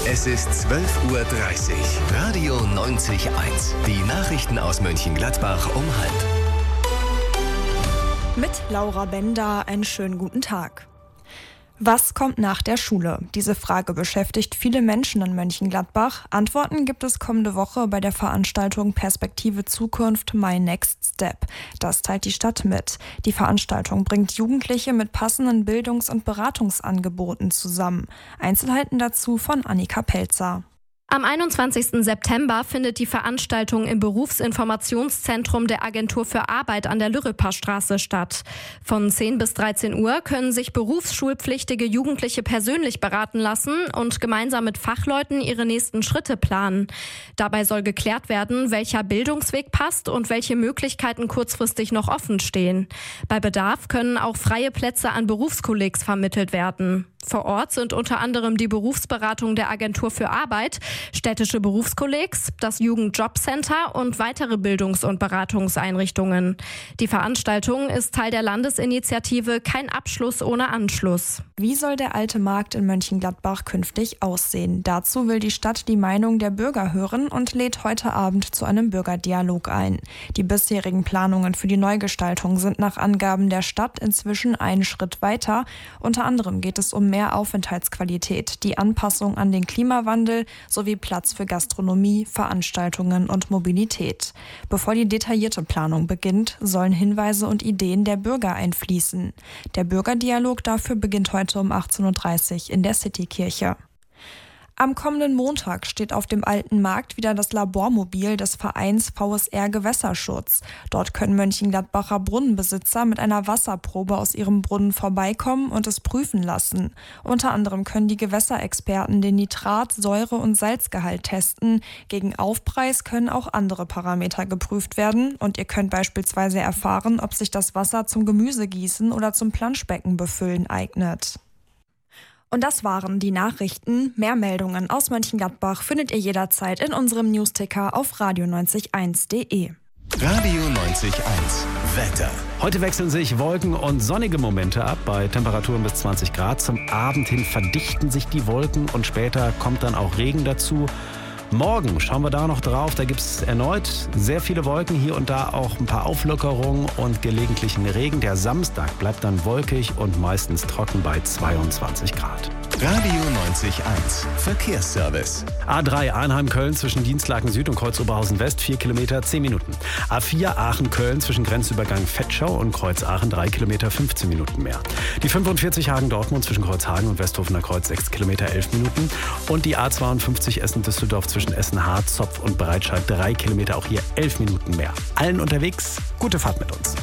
Es ist 12:30 Uhr. Radio 90.1. Die Nachrichten aus Mönchengladbach um 12:30. Mit Laura Bender einen schönen guten Tag. Was kommt nach der Schule? Diese Frage beschäftigt viele Menschen in Mönchengladbach. Antworten gibt es kommende Woche bei der Veranstaltung Perspektive Zukunft My Next Step. Das teilt die Stadt mit. Die Veranstaltung bringt Jugendliche mit passenden Bildungs- und Beratungsangeboten zusammen. Einzelheiten dazu von Annika Pelzer. Am 21. September findet die Veranstaltung im Berufsinformationszentrum der Agentur für Arbeit an der Lürrepa-Straße statt. Von 10 bis 13 Uhr können sich berufsschulpflichtige Jugendliche persönlich beraten lassen und gemeinsam mit Fachleuten ihre nächsten Schritte planen. Dabei soll geklärt werden, welcher Bildungsweg passt und welche Möglichkeiten kurzfristig noch offen stehen. Bei Bedarf können auch freie Plätze an Berufskollegs vermittelt werden. Vor Ort sind unter anderem die Berufsberatung der Agentur für Arbeit, städtische Berufskollegs, das Jugendjobcenter und weitere Bildungs- und Beratungseinrichtungen. Die Veranstaltung ist Teil der Landesinitiative Kein Abschluss ohne Anschluss. Wie soll der alte Markt in Mönchengladbach künftig aussehen? Dazu will die Stadt die Meinung der Bürger hören und lädt heute Abend zu einem Bürgerdialog ein. Die bisherigen Planungen für die Neugestaltung sind nach Angaben der Stadt inzwischen einen Schritt weiter. Unter anderem geht es um mehr Aufenthaltsqualität, die Anpassung an den Klimawandel sowie Platz für Gastronomie, Veranstaltungen und Mobilität. Bevor die detaillierte Planung beginnt, sollen Hinweise und Ideen der Bürger einfließen. Der Bürgerdialog dafür beginnt heute um 18:30 Uhr in der Citykirche. Am kommenden Montag steht auf dem Alten Markt wieder das Labormobil des Vereins VSR Gewässerschutz. Dort können Mönchengladbacher Brunnenbesitzer mit einer Wasserprobe aus ihrem Brunnen vorbeikommen und es prüfen lassen. Unter anderem können die Gewässerexperten den Nitrat-, Säure- und Salzgehalt testen. Gegen Aufpreis können auch andere Parameter geprüft werden und ihr könnt beispielsweise erfahren, ob sich das Wasser zum Gemüsegießen oder zum Planschbecken befüllen eignet. Und das waren die Nachrichten. Mehr Meldungen aus Mönchengladbach findet ihr jederzeit in unserem Newsticker auf radio901.de. Radio 90.1. Wetter. Heute wechseln sich Wolken und sonnige Momente ab bei Temperaturen bis 20 Grad. Zum Abend hin verdichten sich die Wolken und später kommt dann auch Regen dazu. Morgen schauen wir da noch drauf, da gibt es erneut sehr viele Wolken, hier und da auch ein paar Auflockerungen und gelegentlichen Regen. Der Samstag bleibt dann wolkig und meistens trocken bei 22 Grad. Radio 90.1. Verkehrsservice. A3 Arnheim-Köln zwischen Dienstlaken Süd und Kreuz Oberhausen West 4 Kilometer 10 Minuten. A4 Aachen-Köln zwischen Grenzübergang Vetschau und Kreuz Aachen 3 Kilometer 15 Minuten mehr. Die 45 Hagen-Dortmund zwischen Kreuzhagen und Westhofener Kreuz 6 Kilometer 11 Minuten. Und die A52 Essen-Düsseldorf zwischen Essen-Hart, Zopf und Breitscheid 3 Kilometer, auch hier 11 Minuten mehr. Allen unterwegs, gute Fahrt mit uns.